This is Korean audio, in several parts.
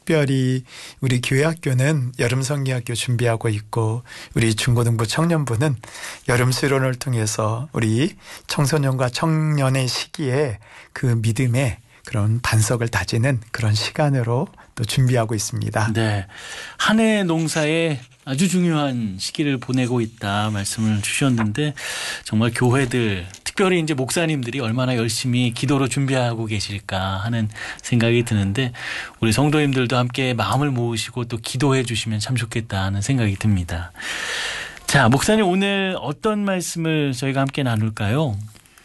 특별히 우리 교회 학교는 여름 성경학교 준비하고 있고 우리 중고등부 청년부는 여름 수련을 통해서 우리 청소년과 청년의 시기에 그 믿음의 그런 반석을 다지는 그런 시간으로 또 준비하고 있습니다. 네, 한 해 농사에 아주 중요한 시기를 보내고 있다 말씀을 주셨는데 정말 교회들 특별히 이제 목사님들이 얼마나 열심히 기도로 준비하고 계실까 하는 생각이 드는데 우리 성도님들도 함께 마음을 모으시고 또 기도해 주시면 참 좋겠다 하는 생각이 듭니다. 자, 목사님 오늘 어떤 말씀을 저희가 함께 나눌까요?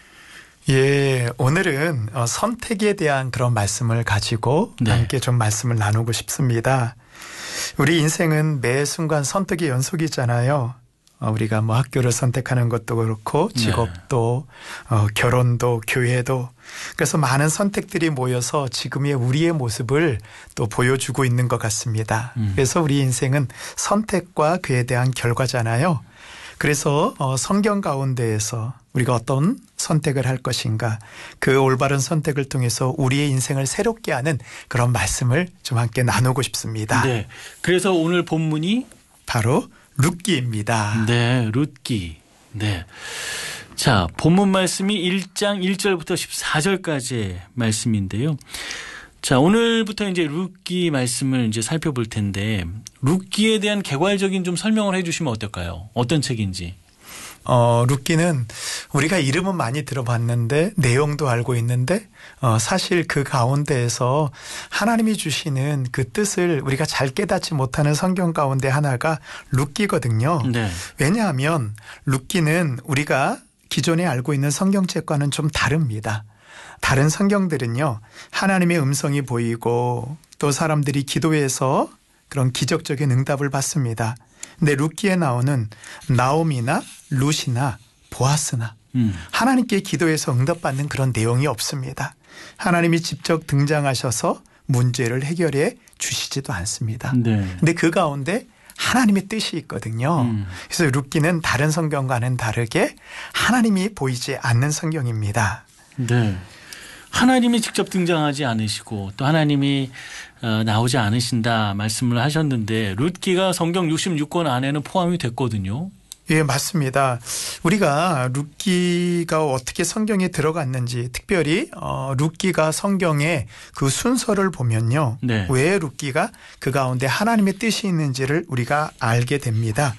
예, 오늘은 선택에 대한 그런 말씀을 가지고 함께 좀 말씀을 나누고 싶습니다. 우리 인생은 매 순간 선택의 연속이잖아요. 우리가 뭐 학교를 선택하는 것도 그렇고 직업도 결혼도 교회도 그래서 많은 선택들이 모여서 지금의 우리의 모습을 또 보여주고 있는 것 같습니다. 그래서 우리 인생은 선택과 그에 대한 결과잖아요. 그래서 성경 가운데에서 우리가 어떤 선택을 할 것인가 그 올바른 선택을 통해서 우리의 인생을 새롭게 하는 그런 말씀을 좀 함께 나누고 싶습니다. 네, 그래서 오늘 본문이 바로 룻기입니다. 네, 룻기. 네. 자, 본문 말씀이 1장 1절부터 14절까지의 말씀인데요. 자, 오늘부터 이제 룻기 말씀을 이제 살펴볼 텐데 룻기에 대한 개괄적인 좀 설명을 해 주시면 어떨까요? 어떤 책인지. 룻기는 우리가 이름은 많이 들어봤는데 내용도 알고 있는데 사실 그 가운데에서 하나님이 주시는 그 뜻을 우리가 잘 깨닫지 못하는 성경 가운데 하나가 룻기거든요. 네. 왜냐하면 룻기는 우리가 기존에 알고 있는 성경책과는 좀 다릅니다. 다른 성경들은요. 하나님의 음성이 보이고 또 사람들이 기도해서 그런 기적적인 응답을 받습니다. 근데 룻기에 나오는 나오미나 룻이나 보아스나 하나님께 기도해서 응답받는 그런 내용이 없습니다. 하나님이 직접 등장하셔서 문제를 해결해 주시지도 않습니다. 네. 근데 그 가운데 하나님의 뜻이 있거든요. 그래서 룻기는 다른 성경과는 다르게 하나님이 보이지 않는 성경입니다. 네. 하나님이 직접 등장하지 않으시고 또 하나님이 나오지 않으신다 말씀을 하셨는데 룻기가 성경 66권 안에는 포함이 됐거든요. 예, 맞습니다. 우리가 룻기가 어떻게 성경에 들어갔는지 특별히 룻기가 성경의 그 순서를 보면요. 네. 왜 룻기가 그 가운데 하나님의 뜻이 있는지를 우리가 알게 됩니다.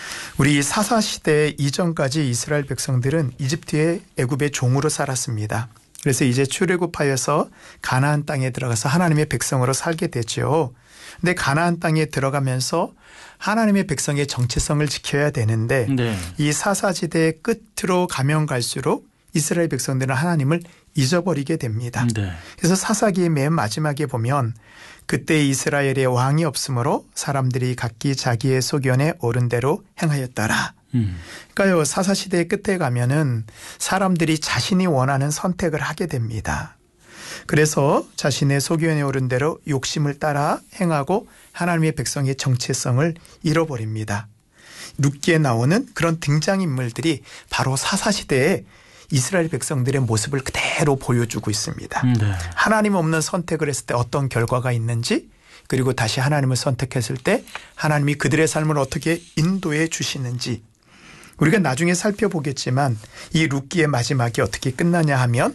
우리 사사시대 이전까지 이스라엘 백성들은 이집트의 애굽의 종으로 살았습니다. 그래서 이제 출애굽하여서 가나안 땅에 들어가서 하나님의 백성으로 살게 되죠. 근데 가나안 땅에 들어가면서 하나님의 백성의 정체성을 지켜야 되는데 이 사사시대의 끝으로 가면 갈수록 이스라엘 백성들은 하나님을 잊어버리게 됩니다. 그래서 사사기의 맨 마지막에 보면 그때 이스라엘에 왕이 없으므로 사람들이 각기 자기의 소견에 옳은 대로 행하였더라. 그러니까요, 사사시대의 끝에 가면은 사람들이 자신이 원하는 선택을 하게 됩니다. 그래서 자신의 소견에 오른 대로 욕심을 따라 행하고 하나님의 백성의 정체성을 잃어버립니다. 룻기에 나오는 그런 등장인물들이 바로 사사시대에 이스라엘 백성들의 모습을 그대로 보여주고 있습니다. 하나님 없는 선택을 했을 때 어떤 결과가 있는지 그리고 다시 하나님을 선택했을 때 하나님이 그들의 삶을 어떻게 인도해 주시는지 우리가 나중에 살펴보겠지만 이 룻기의 마지막이 어떻게 끝나냐 하면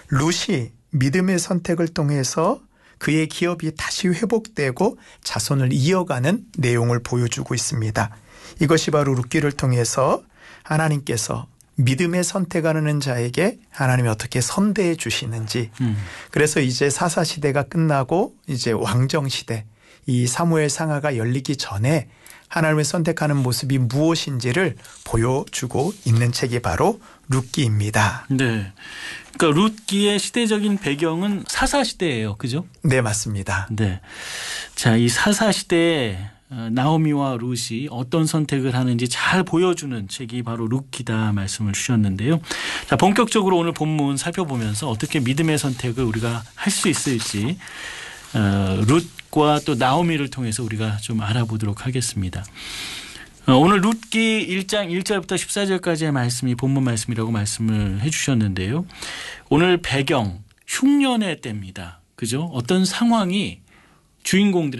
룻이 믿음의 선택을 통해서 그의 기업이 다시 회복되고 자손을 이어가는 내용을 보여주고 있습니다. 이것이 바로 룻기를 통해서 하나님께서 믿음의 선택하는 자에게 하나님이 어떻게 선대해 주시는지 그래서 이제 사사시대가 끝나고 이제 왕정시대 이 사무엘 상하가 열리기 전에 하나님을 선택하는 모습이 무엇인지를 보여주고 있는 책이 바로 룻기입니다. 네. 그러니까 룻기의 시대적인 배경은 사사시대예요. 그죠? 네, 맞습니다. 네. 자, 이 사사시대에 나오미와 룻이 어떤 선택을 하는지 잘 보여주는 책이 바로 룻기다 말씀을 주셨는데요. 자, 본격적으로 오늘 본문 살펴보면서 어떻게 믿음의 선택을 우리가 할 수 있을지 룻과 또 나오미를 통해서 우리가 좀 알아보도록 하겠습니다. 오늘 룻기 1장 1절부터 14절까지의 말씀이 본문 말씀이라고 말씀을 해 주셨는데요. 오늘 배경 흉년의 때입니다. 그죠? 어떤 상황이 주인공들의